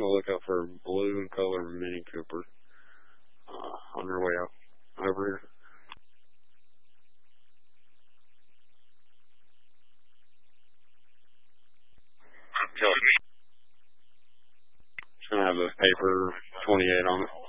the lookout for a blue color Mini Cooper on your way out over here. It's going to have a paper 28 on it.